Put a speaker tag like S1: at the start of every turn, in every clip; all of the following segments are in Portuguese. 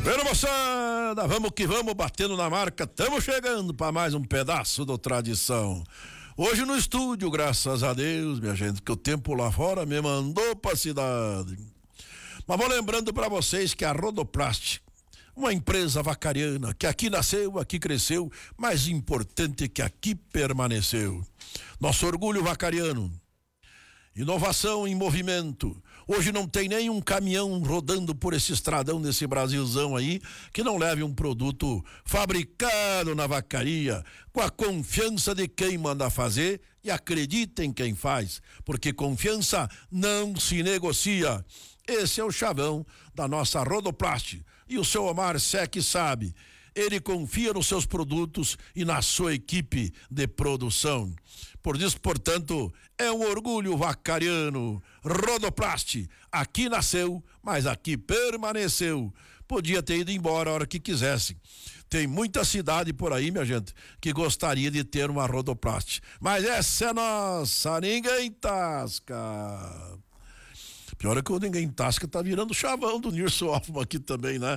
S1: Bueno, moçada, vamos que vamos, batendo na marca, estamos chegando para mais um pedaço do Tradição. Hoje no estúdio, graças a Deus, minha gente, que o tempo lá fora me mandou pra cidade. Mas vou lembrando para vocês que a Rodoplast, uma empresa vacariana, que aqui nasceu, aqui cresceu, mais importante que aqui permaneceu. Nosso orgulho vacariano. Inovação em movimento. Hoje não tem nenhum caminhão rodando por esse estradão desse Brasilzão aí que não leve um produto fabricado na vacaria, com a confiança de quem manda fazer e acredita em quem faz, porque confiança não se negocia. Esse é o chavão da nossa Rodoplast. E o seu Omar Sec sabe. Ele confia nos seus produtos e na sua equipe de produção. Por isso, portanto, é um orgulho vacariano. Rodoplast, aqui nasceu, mas aqui permaneceu. Podia ter ido embora a hora que quisesse. Tem muita cidade por aí, minha gente, que gostaria de ter uma Rodoplast. Mas essa é nossa, ninguém tasca. Pior é que o ninguém tasca tá virando chavão do Nirso Hoffman aqui também, né?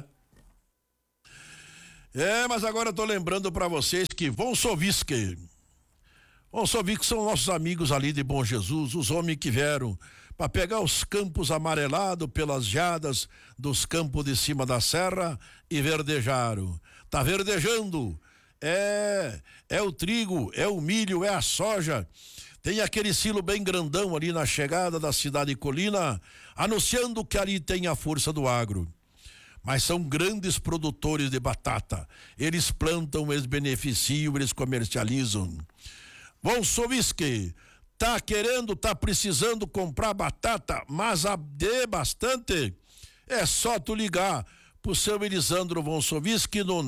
S1: Mas agora eu tô lembrando para vocês que Von Soviski são nossos amigos ali de Bom Jesus, os homens que vieram para pegar os campos amarelados pelas geadas dos campos de cima da serra e verdejaram. Tá verdejando. É o trigo, é o milho, é a soja. Tem aquele silo bem grandão ali na chegada da cidade Colina, anunciando que ali tem a força do agro. Mas são grandes produtores de batata. Eles plantam, eles beneficiam, eles comercializam. Von Soviski, tá precisando comprar batata, mas de bastante? É só tu ligar pro seu Elisandro Von Soviski no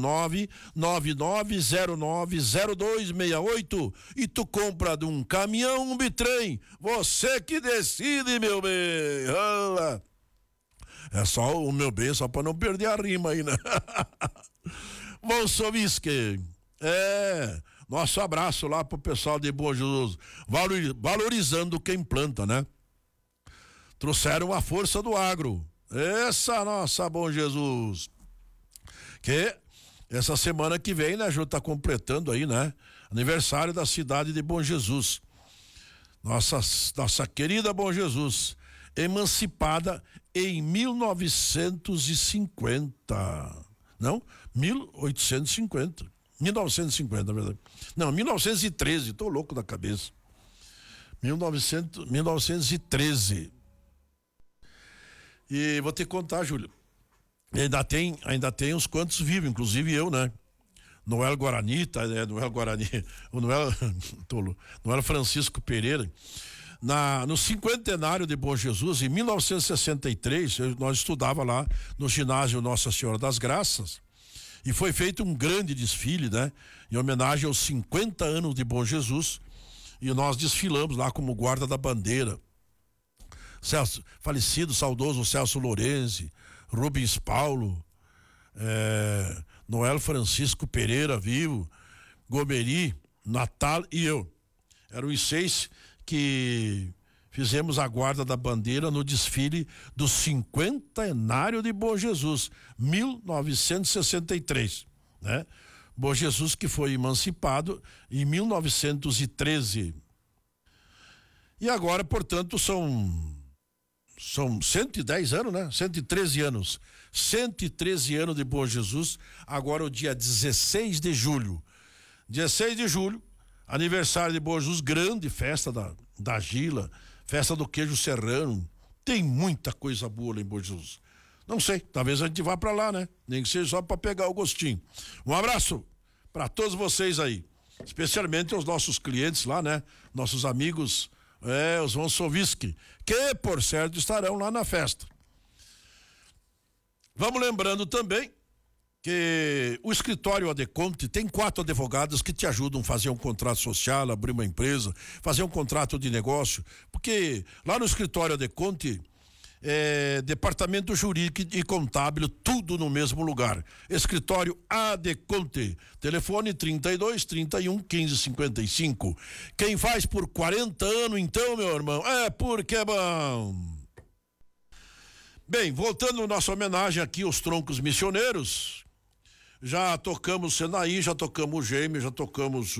S1: 999090268 e tu compra de um caminhão, um bitrem. Você que decide, meu bem. Olha. É só o meu bem, só para não perder a rima aí, né? Von Soviski, nosso abraço lá pro pessoal de Bom Jesus, valorizando quem planta, né? Trouxeram a força do agro, essa nossa Bom Jesus, que essa semana que vem, né, a gente tá completando aí, né? Aniversário da cidade de Bom Jesus, nossa querida Bom Jesus, emancipada em 1950, não, 1850, 1950, na verdade, não, 1913, tô louco da cabeça, 1913, e vou te contar, Júlio, ainda tem uns quantos vivos, inclusive eu, né? Noel Guarani, o Noel Francisco Pereira. No cinquentenário de Bom Jesus, em 1963, nós estudava lá no ginásio Nossa Senhora das Graças e foi feito um grande desfile, né? Em homenagem aos 50 anos de Bom Jesus, e nós desfilamos lá como guarda da bandeira. Falecido, saudoso Celso Lorenzi, Rubens Paulo, Noel Francisco Pereira vivo, Gomeri, Natal e eu. Eram os 6 que fizemos a guarda da bandeira no desfile do cinquentenário de Bom Jesus, 1963, né? Bom Jesus que foi emancipado em 1913. E agora, portanto, são 110 anos, né? 113 anos. 113 anos de Bom Jesus, agora o dia 16 de julho. 16 de julho, aniversário de Bom Jesus, grande festa da Gila, festa do queijo serrano. Tem muita coisa boa lá em Bom Jesus. Não sei, talvez a gente vá pra lá, né? Nem que seja só pra pegar o gostinho. Um abraço pra todos vocês aí, especialmente aos nossos clientes lá, né? Nossos amigos, os Von Soviski, que por certo estarão lá na festa. Vamos lembrando também que o escritório Adeconte tem 4 advogados que te ajudam a fazer um contrato social, abrir uma empresa, fazer um contrato de negócio, porque lá no escritório Adeconte departamento jurídico e contábil, tudo no mesmo lugar. Escritório Adeconte, telefone 32 31 15 55. Quem faz por 40 anos, então, meu irmão, é porque é bom. Bem, voltando à nossa homenagem aqui aos troncos missioneiros, já tocamos Senaí, já tocamos o Gêmeo, já tocamos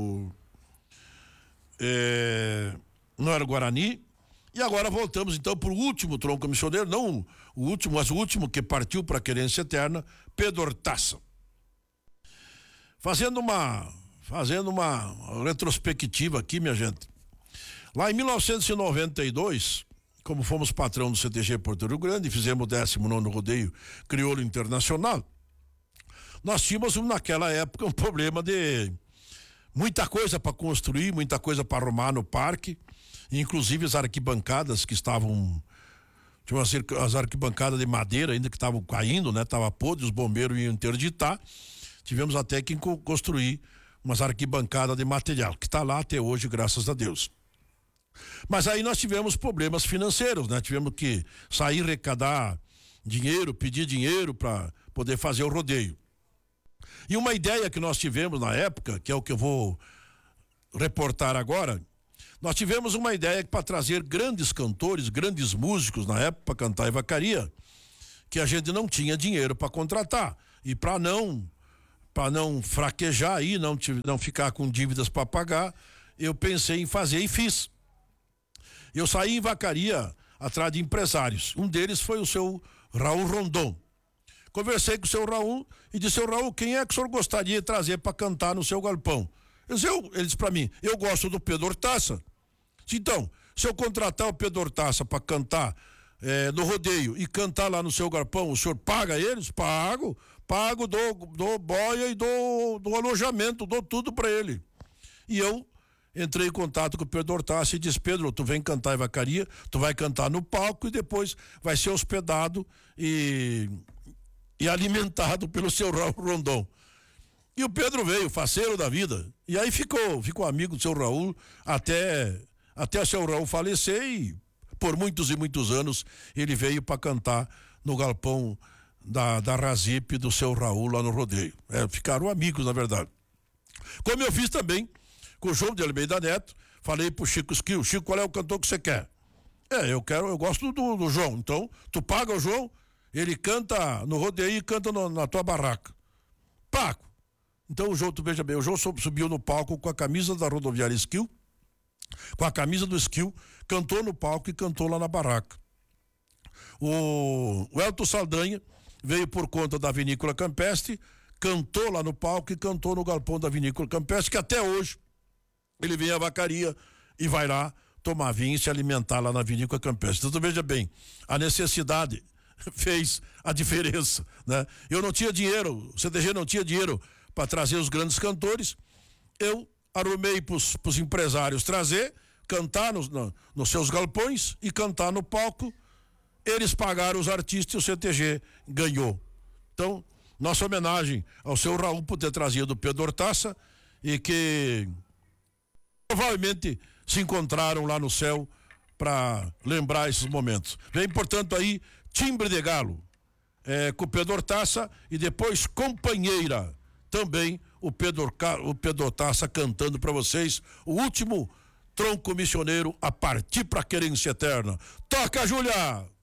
S1: não era o Guarani, e agora voltamos então para o último tronco missioneiro, não o último, mas o último que partiu para a querência eterna, Pedro Hortaça. Fazendo uma retrospectiva aqui, minha gente. Lá em 1992, como fomos patrão do CTG Porto Rio Grande, fizemos o 19º Rodeio Crioulo Internacional, nós tínhamos naquela época um problema de muita coisa para construir, muita coisa para arrumar no parque, inclusive as arquibancadas que estavam, tinha as arquibancadas de madeira ainda que estavam caindo, né? Tava podre, os bombeiros iam interditar, tivemos até que construir umas arquibancadas de material, que está lá até hoje, graças a Deus. Mas aí nós tivemos problemas financeiros, né? Tivemos que sair, arrecadar dinheiro, pedir dinheiro para poder fazer o rodeio. E uma ideia que nós tivemos na época, que é o que eu vou reportar agora, nós tivemos uma ideia para trazer grandes cantores, grandes músicos na época para cantar em vacaria, que a gente não tinha dinheiro para contratar. E para não fraquejar aí, não ficar com dívidas para pagar, eu pensei em fazer e fiz. Eu saí em vacaria atrás de empresários. Um deles foi o seu Raul Rondon. Conversei com o seu Raul e disse: seu Raul, quem é que o senhor gostaria de trazer para cantar no seu galpão? Ele disse para mim: eu gosto do Pedro Hortaça. Então, se eu contratar o Pedro Hortaça para cantar no rodeio e cantar lá no seu galpão, o senhor paga eles? Pago, dou boia e dou alojamento, dou tudo para ele. E eu entrei em contato com o Pedro Hortaça e disse: Pedro, tu vem cantar em vacaria, tu vai cantar no palco e depois vai ser hospedado e alimentado pelo seu Raul Rondon. E o Pedro veio, faceiro da vida, e aí ficou amigo do seu Raul até o seu Raul falecer, e por muitos e muitos anos ele veio para cantar no galpão da Razip do seu Raul lá no rodeio. Ficaram amigos, na verdade. Como eu fiz também com o João de Almeida Neto, falei pro Chico Esquil: Chico, qual é o cantor que você quer? Eu gosto do João. Então, tu paga o João, ele canta no rodeio e canta na tua barraca. Pago. Então o João, tu veja bem, o João subiu no palco com a camisa da rodoviária Esquil, com a camisa do Esquil, cantou no palco e cantou lá na barraca. O Elton Saldanha veio por conta da Vinícola Campestre, cantou lá no palco e cantou no galpão da Vinícola Campestre, que até hoje ele vem à vacaria e vai lá tomar vinho e se alimentar lá na Vinícola Campestre. Então tu veja bem, a necessidade fez a diferença, né? Eu não tinha dinheiro, o CTG não tinha dinheiro para trazer os grandes cantores, eu arrumei pros empresários trazer, cantar nos seus galpões e cantar no palco. Eles pagaram os artistas e o CTG ganhou. Então, nossa homenagem ao seu Raul por ter trazido o Pedro Hortaça, e que provavelmente se encontraram lá no céu para lembrar esses momentos. Vem, portanto, aí Timbre de Galo com o Pedro Hortaça, e depois Companheira, também o Pedro Hortaça cantando para vocês o último tronco missioneiro a partir para a querência eterna. Toca, Júlia!